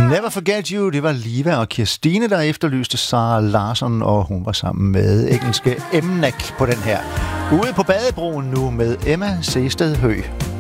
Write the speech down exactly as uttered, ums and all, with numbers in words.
Never Forget You, det var Liva og Kirstine, der efterlyste Sara Larsson, og hun var sammen med engelske Mnek på den her. Ude på badebroen nu med Emma Sehsted Høgh.